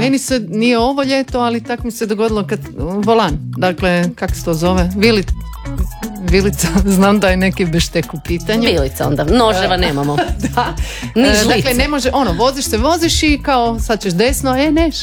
Meni se nije ovo ljeto, ali tak mi se dogodilo kad volan, dakle, kako se to zove? Vilica, znam da je neki beštek u pitanju. Vilica onda, noževa nemamo. Da. Ni žlice. Dakle, ne može, voziš i kao sad ćeš desno, neš.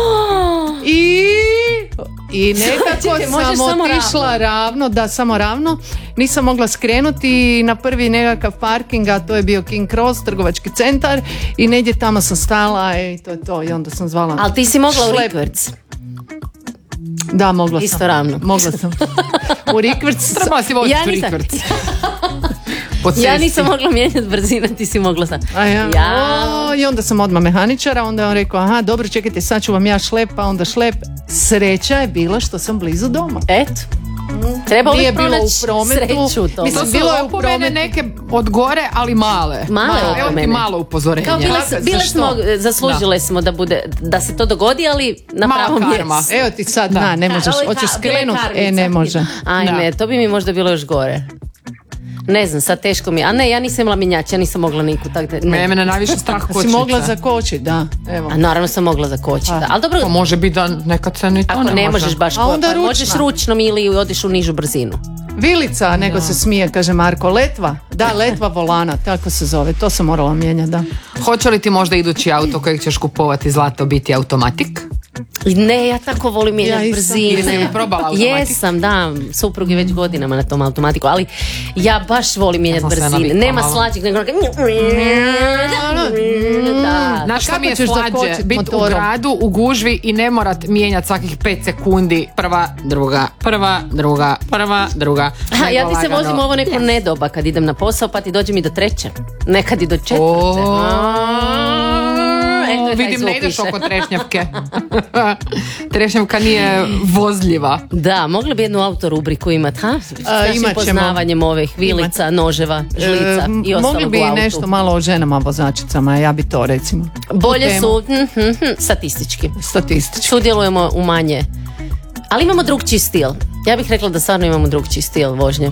I nekako sam otišla ravno, da, samo ravno. Nisam mogla skrenuti na prvi nekakav parking, a to je bio King Cross, trgovački centar, i negdje tamo sam stala i to je to, i onda sam zvala. Ali ti si mogla u rikverc. Da, mogla sam. Isto ravno. Mogla sam. U rikverc. Treba si voziti u rikverc. Ja nisam mogla mijenjati brzine, ti si mogla sam. I onda sam odmah mehaničara, onda je on rekao, aha, dobro, čekajte, sad ću vam ja šlep, pa onda šlep. Sreća je bila što sam blizu doma. Eto. Treba nije bilo u prometu. Sreću to. Mislim, bilo je opomene neke od gore, ali male. Evo ti malo upozorenje. Bile smo, zaslužile smo da se to dogodi, ali na pravom mjestu. Evo ti sad, ne možeš, hoćeš skrenuti, ne može. Ajme, to bi mi možda bilo još gore. Ne znam, sad teško mi je. A ne, ja nisam imala minjač, ja nisam mogla niku. Mene najviše strah kočnica. Si mogla zakočiti, da. Evo. A naravno sam mogla zakočiti, da. Ali dobro, pa može biti da nekad se ni to ako ne možeš baš, pa možeš ručnom ili odiš u nižu brzinu. Vilica, nego se smije, kaže Marko. Letva, da, letva volana, tako se zove. To sam morala mijenjati, da. Hoće li ti možda idući auto kojeg ćeš kupovati zlato biti automatik? Ne, ja tako volim mijenjati brzine. Jesi li probala automatik? Jesam, da, suprug je već godinama na tom automatiku, ali ja baš volim mijenjati brzine. Nema slađeg, nego znaš šta mi je slađe? Biti u gradu, u gužvi i ne morat mijenjati svakih 5 sekundi. Prva, druga. Ja ti se vozim ovo neko nedoba kad idem na posao, pa ti dođem i do 3. Nekad i do 4. Vidim, ne ideš oko trešnjavke. Trešnjavka nije vozljiva. Da, mogli bi jednu autorubriku imati, s našim poznavanjem ovih vilica, noževa, žlica i ostalog u autu. Mogli bi nešto malo o ženama vozačicama, ja bi to recimo. Bolje su statistički. Sudjelujemo u manje. Ali imamo drugčiji stil. Ja bih rekla da stvarno imamo drugčiji stil vožnje.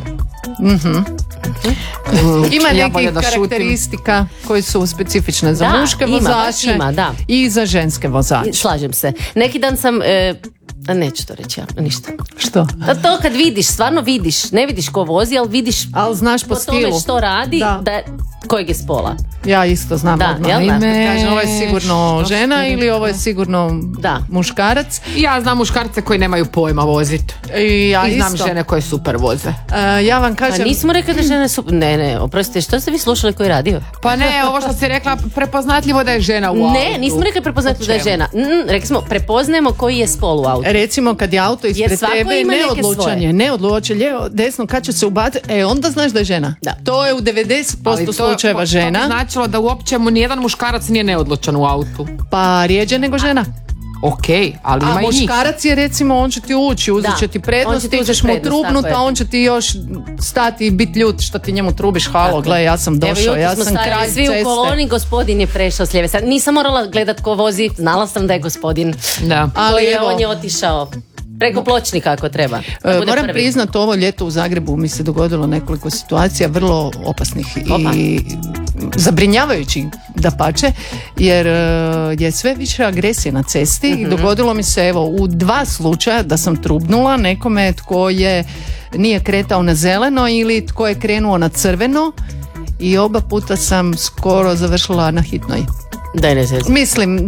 Ima nekih karakteristika koje su specifične za muške vozače i za ženske vozače. Slažem se. Neki dan sam... neću to reći, ništa. Što? To kad vidiš, stvarno vidiš, ne vidiš ko vozi, ali vidiš, ali znaš po stilu tome što radi, da kojeg je spola. Ja isto znam odmah. Kažem, ovo je sigurno žena ili ovo je sigurno muškarac. Ja znam muškarce koji nemaju pojma voziti. I znam žene koje super voze. Ja vam kažem... Pa nismo rekli da žene super... Ne, oprostite, što ste vi slušali koji radio? Pa ne, ovo što si rekla, prepoznatljivo da je žena u autu. Ne, nismo rekli prepoznatljivo da je žena. Rekli smo, prepoznajemo koji je spol u autu. Recimo, kad je auto ispred tebe, neodlučan, lijevo, desno, kad će se ubaciti, onda znaš da je žena. Da. To je u 90% slučajeva žena. To bi značilo da uopće mu nijedan muškarac nije neodlučan u autu. Pa rijeđe nego žena. Ok, ali ima i njih. A muškarac je recimo, on će ti ući, uzet će ti prednost, ti ćeš mu trubnut, a on će ti još stati i biti ljut što ti njemu trubiš, halo, gle, ja sam došao, ja sam kraj ceste. Svi u koloni, gospodin je prešao s lijeve strane. Nisam morala gledat ko vozi, znala sam da je gospodin. Da. Ali on je otišao preko pločnika ako treba. Moram priznat, ovo ljeto u Zagrebu mi se dogodilo nekoliko situacija vrlo opasnih i zabrinjavajući dapače, jer je sve više agresije na cesti i dogodilo mi se evo u 2 slučaja da sam trubnula nekome tko nije kretao na zeleno ili tko je krenuo na crveno i oba puta sam skoro završila na hitnoj. Mislim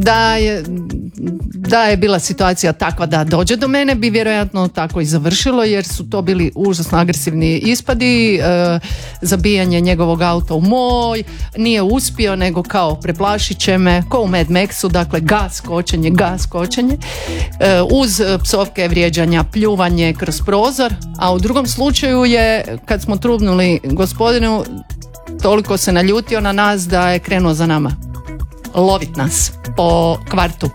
da je bila situacija takva da dođe do mene, bi vjerojatno tako i završilo, jer su to bili užasno agresivni ispadi, zabijanje njegovog auta u moj, nije uspio nego kao preplašit će me, ko u Mad Maxu, dakle gas kočenje, uz psovke, vrijeđanja, pljuvanje kroz prozor, a u drugom slučaju je kad smo trubnuli gospodinu, toliko se naljutio na nas da je krenuo za nama lovit nas po kvartu.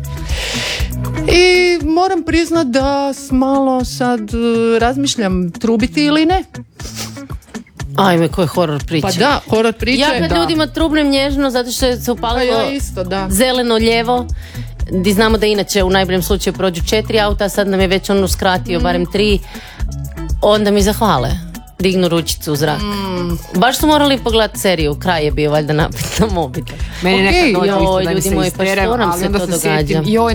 I moram priznat da malo sad razmišljam trubiti ili ne. Ajme, koji horor priče. Pa da, horor priče. Ja kad ljudima trubnem nježno zato što se upalilo zeleno lijevo, gdje znamo da inače u najboljem slučaju prođu 4 auta, sad nam je već on uskratio barem 3, onda mi zahvale. Dignu ručicu u zrak. Baš su morali pogledati seriju, kraj je bio valjda napit na mobitel. Meni nekad dođe isto da mi se ljudi moji, pa što nam se to događa?